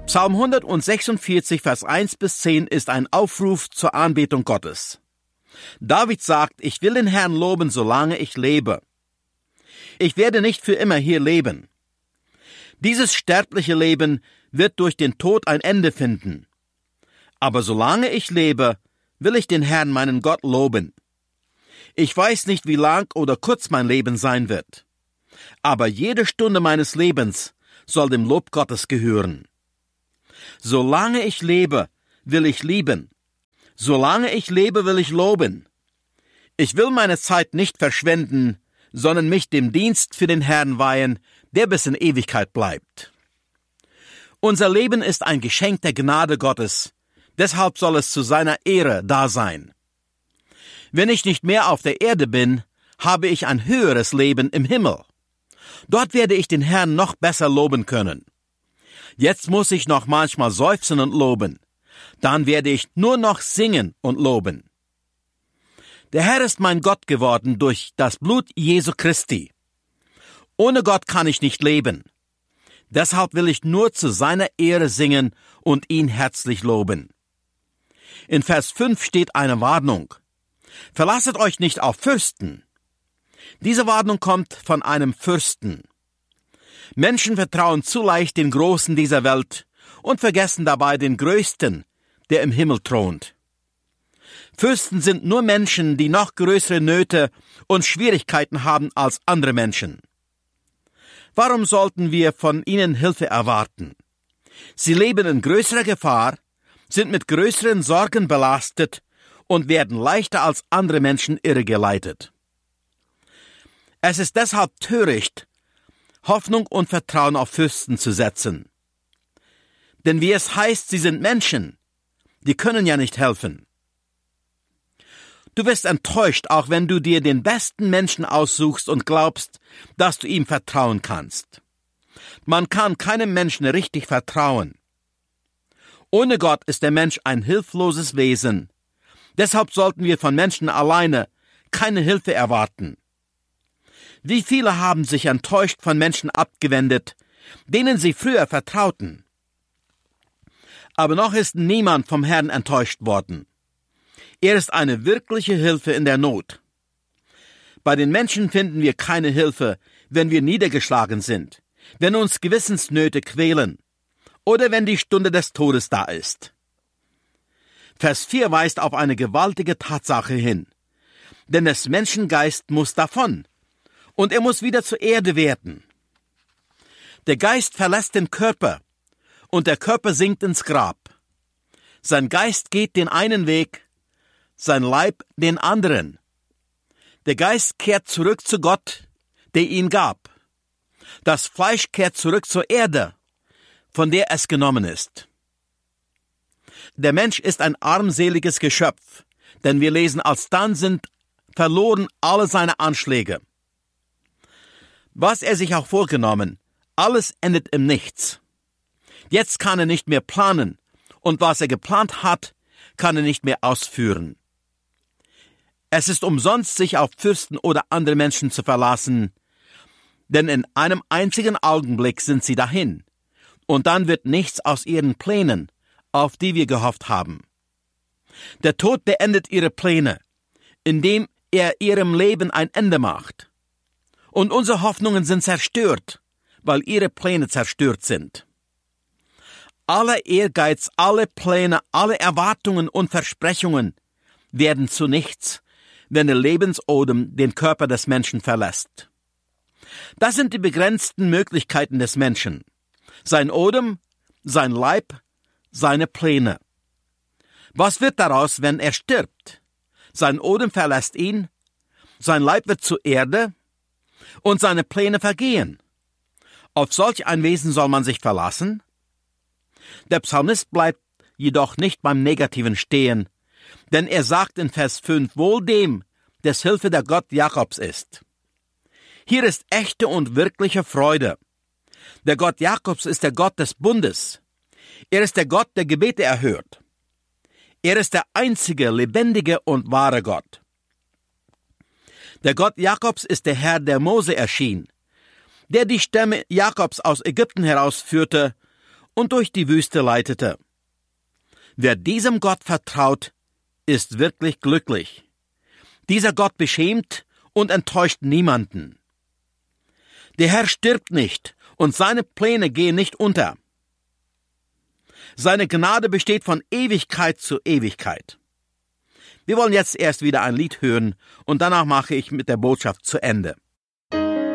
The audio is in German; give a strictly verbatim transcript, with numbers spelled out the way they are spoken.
Psalm hundertsechsundvierzig, Vers eins bis zehn ist ein Aufruf zur Anbetung Gottes. David sagt, ich will den Herrn loben, solange ich lebe. Ich werde nicht für immer hier leben. Dieses sterbliche Leben wird durch den Tod ein Ende finden. Aber solange ich lebe, will ich den Herrn, meinen Gott, loben. Ich weiß nicht, wie lang oder kurz mein Leben sein wird. Aber jede Stunde meines Lebens soll dem Lob Gottes gehören. Solange ich lebe, will ich lieben. Solange ich lebe, will ich loben. Ich will meine Zeit nicht verschwenden, sondern mich dem Dienst für den Herrn weihen, der bis in Ewigkeit bleibt. Unser Leben ist ein Geschenk der Gnade Gottes, deshalb soll es zu seiner Ehre da sein. Wenn ich nicht mehr auf der Erde bin, habe ich ein höheres Leben im Himmel. Dort werde ich den Herrn noch besser loben können. Jetzt muss ich noch manchmal seufzen und loben. Dann werde ich nur noch singen und loben. Der Herr ist mein Gott geworden durch das Blut Jesu Christi. Ohne Gott kann ich nicht leben. Deshalb will ich nur zu seiner Ehre singen und ihn herzlich loben. In Vers fünf steht eine Warnung. Verlasset euch nicht auf Fürsten. Diese Warnung kommt von einem Fürsten. Menschen vertrauen zu leicht den Großen dieser Welt und vergessen dabei den Größten, der im Himmel thront. Fürsten sind nur Menschen, die noch größere Nöte und Schwierigkeiten haben als andere Menschen. Warum sollten wir von ihnen Hilfe erwarten? Sie leben in größerer Gefahr, sind mit größeren Sorgen belastet und werden leichter als andere Menschen irregeleitet. Es ist deshalb töricht, Hoffnung und Vertrauen auf Fürsten zu setzen. Denn wie es heißt, sie sind Menschen, die können ja nicht helfen. Du wirst enttäuscht, auch wenn du dir den besten Menschen aussuchst und glaubst, dass du ihm vertrauen kannst. Man kann keinem Menschen richtig vertrauen. Ohne Gott ist der Mensch ein hilfloses Wesen. Deshalb sollten wir von Menschen alleine keine Hilfe erwarten. Wie viele haben sich enttäuscht von Menschen abgewendet, denen sie früher vertrauten. Aber noch ist niemand vom Herrn enttäuscht worden. Er ist eine wirkliche Hilfe in der Not. Bei den Menschen finden wir keine Hilfe, wenn wir niedergeschlagen sind, wenn uns Gewissensnöte quälen oder wenn die Stunde des Todes da ist. Vers vier weist auf eine gewaltige Tatsache hin. Denn des Menschen Geist muss davon, und er muss wieder zur Erde werden. Der Geist verlässt den Körper, und der Körper sinkt ins Grab. Sein Geist geht den einen Weg, sein Leib den anderen. Der Geist kehrt zurück zu Gott, der ihn gab. Das Fleisch kehrt zurück zur Erde, von der es genommen ist. Der Mensch ist ein armseliges Geschöpf, denn wir lesen, alsdann sind verloren alle seine Anschläge. Was er sich auch vorgenommen, alles endet im Nichts. Jetzt kann er nicht mehr planen, und was er geplant hat, kann er nicht mehr ausführen. Es ist umsonst, sich auf Fürsten oder andere Menschen zu verlassen, denn in einem einzigen Augenblick sind sie dahin, und dann wird nichts aus ihren Plänen, auf die wir gehofft haben. Der Tod beendet ihre Pläne, indem er ihrem Leben ein Ende macht. Und unsere Hoffnungen sind zerstört, weil ihre Pläne zerstört sind. Aller Ehrgeiz, alle Pläne, alle Erwartungen und Versprechungen werden zu nichts, wenn der Lebensodem den Körper des Menschen verlässt. Das sind die begrenzten Möglichkeiten des Menschen. Sein Odem, sein Leib, seine Pläne. Was wird daraus, wenn er stirbt? Sein Odem verlässt ihn, sein Leib wird zur Erde und seine Pläne vergehen. Auf solch ein Wesen soll man sich verlassen? Der Psalmist bleibt jedoch nicht beim Negativen stehen, denn er sagt in Vers fünf, wohl dem, des Hilfe der Gott Jakobs ist. Hier ist echte und wirkliche Freude. Der Gott Jakobs ist der Gott des Bundes. Er ist der Gott, der Gebete erhört. Er ist der einzige, lebendige und wahre Gott. Der Gott Jakobs ist der Herr, der Mose erschien, der die Stämme Jakobs aus Ägypten herausführte und durch die Wüste leitete. Wer diesem Gott vertraut, ist wirklich glücklich. Dieser Gott beschämt und enttäuscht niemanden. Der Herr stirbt nicht und seine Pläne gehen nicht unter. Seine Gnade besteht von Ewigkeit zu Ewigkeit. Wir wollen jetzt erst wieder ein Lied hören und danach mache ich mit der Botschaft zu Ende.